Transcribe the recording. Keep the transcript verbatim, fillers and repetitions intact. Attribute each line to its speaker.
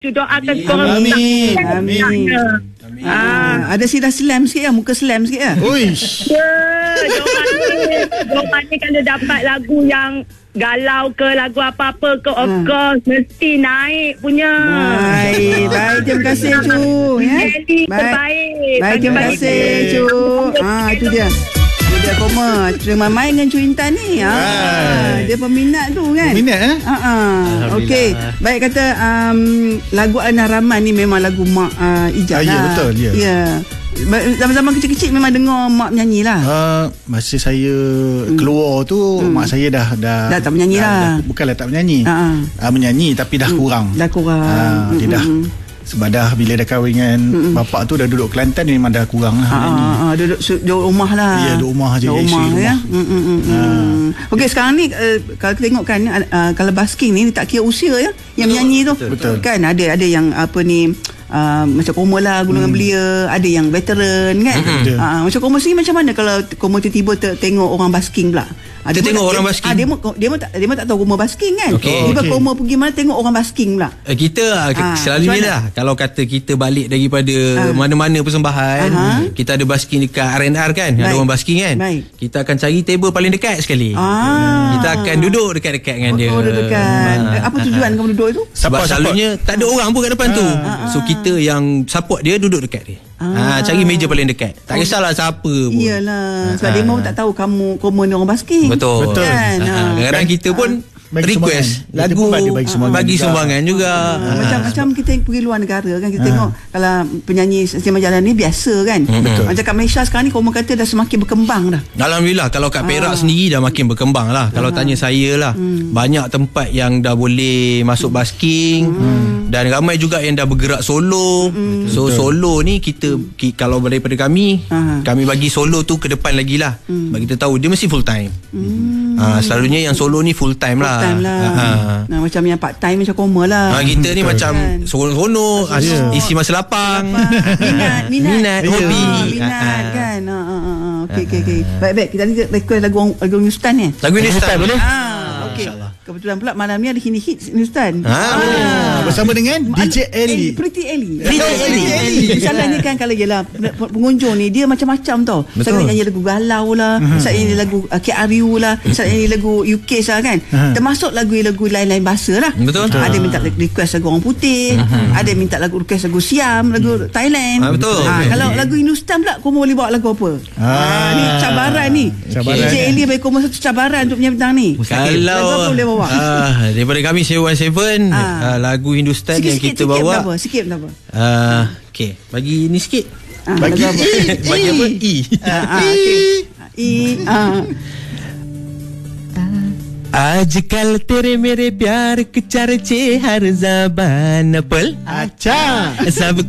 Speaker 1: Doakan korang.
Speaker 2: Amin. Amin. Amin.
Speaker 1: Ah.
Speaker 2: Ada sila slam sikit ya, muka slam sikit ya.
Speaker 3: Uish.
Speaker 1: Ya, Johan ni kalau dapat lagu yang galau ke, lagu apa-apa ke, of
Speaker 2: Ha.
Speaker 1: course mesti naik punya.
Speaker 2: Baik, baik, terima kasih Cu. Ya.
Speaker 1: Jadi
Speaker 2: Baik.
Speaker 1: terbaik.
Speaker 2: Baik, terima
Speaker 1: Pagi-pagi
Speaker 2: kasih Cu. Ah, itu dia. Itu dia Koma. Terima main dengan Cu Intan ni. Ah, dia peminat tu kan.
Speaker 3: Minat eh?
Speaker 2: Ah, ah. Okey. Baik kata um, lagu Anah Rahman ni memang lagu Mak uh, Ijaz
Speaker 3: Ah, ya,
Speaker 2: lah.
Speaker 3: betul, ya.
Speaker 2: Ya. Ba- Zaman-zaman kecil-kecil memang dengar mak menyanyi lah.
Speaker 3: Uh, masa saya keluar tu hmm. mak saya dah dah,
Speaker 2: Dah tak menyanyi
Speaker 3: dah,
Speaker 2: lah.
Speaker 3: dah, bukanlah tak menyanyi.
Speaker 2: Ha.
Speaker 3: Uh, menyanyi tapi dah kurang.
Speaker 2: Dah kurang.
Speaker 3: Uh, dia
Speaker 2: Mm,
Speaker 3: dah
Speaker 2: mm,
Speaker 3: sebab dah bila dah kahwin dengan
Speaker 2: Mm-mm.
Speaker 3: bapak tu dah duduk Kelantan ni memang dah kurang lah
Speaker 2: Ah,
Speaker 3: menyanyi.
Speaker 2: ah, ah, duduk, duduk rumah lah.
Speaker 3: Ya, duduk rumah je,
Speaker 2: Duduk
Speaker 3: isi
Speaker 2: rumah,
Speaker 3: rumah.
Speaker 2: ya. Mm, mm, mm, mm. Okey, sekarang ni uh, kalau kita tengok kan uh, kalau basking ni tak kira usia ya yang menyanyi tu.
Speaker 3: Betul.
Speaker 2: Kan ada ada yang apa ni uh, macam Koma lah golongan hmm. belia, ada yang veteran kan.
Speaker 3: Betul.
Speaker 2: Uh, macam Koma sendiri macam mana kalau Koma tiba-tiba ter- tengok orang basking pula? Ah,
Speaker 4: Kita
Speaker 2: dia
Speaker 4: tengok
Speaker 2: pun
Speaker 4: orang
Speaker 2: tak-
Speaker 4: basking.
Speaker 2: Ah, dia pun dia pun tak dia pun tak tahu Koma basking kan.
Speaker 4: Okey.
Speaker 2: Tiba
Speaker 3: Okey.
Speaker 2: Koma pergi mana tengok orang basking pula.
Speaker 4: Eh, Kita ah,
Speaker 2: Ah,
Speaker 4: selalunya
Speaker 2: macam
Speaker 4: lah kalau kata kita balik daripada
Speaker 2: Ah.
Speaker 4: mana-mana persembahan,
Speaker 2: Aha.
Speaker 4: kita ada basking dekat R and R kan, ada
Speaker 2: Baik.
Speaker 4: orang basking kan.
Speaker 2: Baik.
Speaker 4: Kita akan cari table paling dekat sekali.
Speaker 2: Ah.
Speaker 4: Kita akan duduk dekat-dekat dengan dia.
Speaker 2: Oh, duduk dekat.
Speaker 4: Ah.
Speaker 2: Eh, apa tujuan kamu duduk itu?
Speaker 4: Sebab
Speaker 3: Support,
Speaker 4: selalunya tak ada orang pun kat depan tu.
Speaker 2: Ah.
Speaker 4: So kita yang support dia duduk dekat dia.
Speaker 2: Ah.
Speaker 4: Ah. Cari meja paling dekat. Tak kisahlah siapa pun.
Speaker 2: Iyalah, sebab
Speaker 4: Ah.
Speaker 2: dia pun tak tahu kamu Koma ni orang basking.
Speaker 4: Betul.
Speaker 3: Betul.
Speaker 2: Kan?
Speaker 4: Ah,
Speaker 2: Ah.
Speaker 4: kadang-kadang kita pun
Speaker 3: Bagi
Speaker 4: request
Speaker 3: sumbangan.
Speaker 4: lagu
Speaker 3: Kita pun bagi- bagi sumbangan
Speaker 4: bagi
Speaker 3: juga.
Speaker 4: sumbangan juga.
Speaker 2: Ah, macam macam kita pergi luar negara kan, kita
Speaker 3: Ah.
Speaker 2: tengok kalau penyanyi sesi majalah ni biasa kan.
Speaker 3: Betul.
Speaker 2: Macam kat Malaysia sekarang ni Koma kata dah semakin berkembang dah.
Speaker 4: Alhamdulillah kalau kat Perak
Speaker 2: Ah.
Speaker 4: sendiri dah makin berkembang lah. Kalau tanya saya lah,
Speaker 2: Hmm.
Speaker 4: banyak tempat yang dah boleh masuk basking dan ramai juga yang dah bergerak solo. So solo ni kita ki, kalau daripada kami,
Speaker 2: Ah.
Speaker 4: kami bagi solo tu ke depan lagi lah. Bagi kita tahu dia mesti full time.
Speaker 2: Hmm.
Speaker 4: Ah, selalunya yang solo ni full time lah.
Speaker 2: Full time lah.
Speaker 4: Ah.
Speaker 2: Nah, macam yang part time macam Koma lah.
Speaker 4: Ah, kita ni macam
Speaker 2: Kan.
Speaker 4: seronok, ah,
Speaker 2: Seronok.
Speaker 4: isi masa lapang.
Speaker 2: minat, minat,
Speaker 4: Minat, hobi.
Speaker 2: Ah, minat
Speaker 4: Ah, ah.
Speaker 2: kan. Ah, ah, ah, ah. Okey, okey, okey. Baik, baik. Kita ni request lagu lagu Hindustan ni.
Speaker 4: Lagu Hindustan boleh?
Speaker 2: Ah, okey. Kebetulan pula malam ni ada Hindi hits Hindustan.
Speaker 4: Ah.
Speaker 3: Bersama dengan D J Ellie.
Speaker 2: Pretty Ellie.
Speaker 4: Pretty Ellie.
Speaker 2: Masalahnya kan kalau ialah pengunjung ni dia macam-macam tau.
Speaker 4: Betul.
Speaker 2: Saya nyanyi lagu galau lah, saya nyanyi lagu uh, K R U lah, saya nyanyi lagu U K lah kan. Termasuk lagu-lagu lain-lain bahasa lah.
Speaker 4: Betul.
Speaker 2: Ada minta request lagu orang putih, ada minta lagu request lagu Siam, lagu Thailand.
Speaker 4: Ah, betul.
Speaker 2: Ah, kalau lagu Hindustan pula kau boleh bawa lagu apa? Ah, ni cabaran ni.
Speaker 3: Cabaran.
Speaker 2: D J Ellie bagi kau satu cabaran untuk punya bintang ni.
Speaker 4: Kalau
Speaker 2: lagu apa boleh bawa?
Speaker 4: ah, daripada kami Seven Seven
Speaker 2: Ah.
Speaker 4: ah, lagu Hindustan yang
Speaker 2: Sikit-sikit
Speaker 4: kita
Speaker 2: sikit
Speaker 4: bawa.
Speaker 2: tak apa, sikit tak apa.
Speaker 4: Ah, okey, bagi ni sikit.
Speaker 2: Ah,
Speaker 3: Bagi
Speaker 2: lagu apa?
Speaker 3: E.
Speaker 4: Bagi apa? E.
Speaker 2: Ah, ah, okey. E ah.
Speaker 4: आजकल तेरे मेरे प्यार के चर्चे हर ज़बान पर
Speaker 3: Acha.
Speaker 4: सब